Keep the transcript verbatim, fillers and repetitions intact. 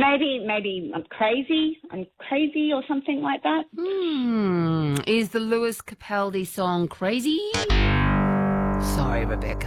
maybe, maybe I'm crazy. I'm crazy or something like that. Hmm. Is the Lewis Capaldi song Crazy? Sorry, Rebecca.